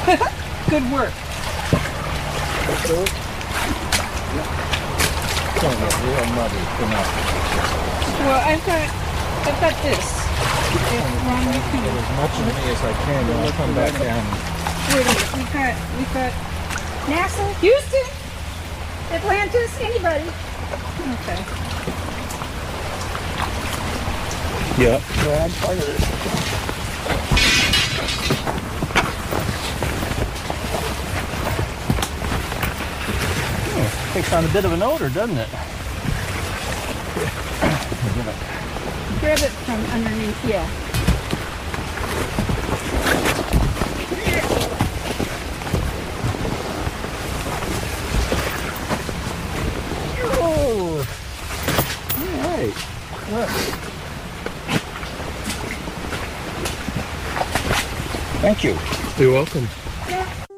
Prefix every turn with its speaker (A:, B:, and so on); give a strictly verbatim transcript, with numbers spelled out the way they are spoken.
A: Good work.
B: Don't get real muddy enough.
A: Well, I've got, I've got this. If Ron, you can.
B: Get as much of me as I can, and I'll come back down.
A: Wait a minute. We've got, we've got NASA, Houston, Atlantis, anybody. Okay.
B: Yeah. Yeah, I'm part of this.
C: Oh, takes on a bit of an odor, doesn't it?
A: Grab it from underneath, yeah.
C: Oh, all right. Look.
B: Thank you.
C: You're welcome.